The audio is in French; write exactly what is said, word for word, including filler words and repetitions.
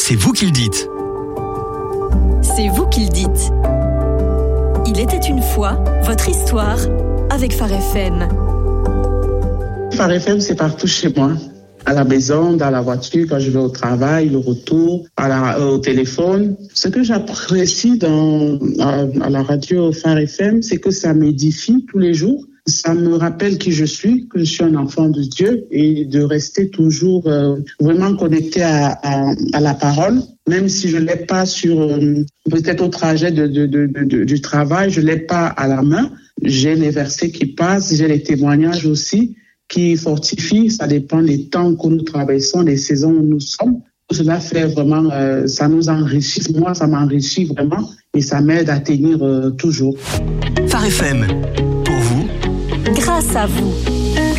c'est vous qui le dites. C'est vous qui le dites. Il était une fois votre histoire avec Phare F M. Phare F M, c'est partout chez moi. À la maison, dans la voiture, quand je vais au travail, le retour, à la, au téléphone. Ce que j'apprécie dans, à, à la radio Phare F M, c'est que ça m'édifie tous les jours. Ça me rappelle qui je suis, que je suis un enfant de Dieu et de rester toujours euh, vraiment connecté à, à, à la parole. Même si je l'ai pas sur, euh, peut-être au trajet de, de, de, de, du travail, je l'ai pas à la main. J'ai les versets qui passent, j'ai les témoignages aussi qui fortifient. Ça dépend des temps que nous traversons, des saisons où nous sommes. Cela fait vraiment, euh, ça nous enrichit. Moi, ça m'enrichit vraiment et ça m'aide à tenir euh, toujours. Phare F M, pour vous, grâce à vous.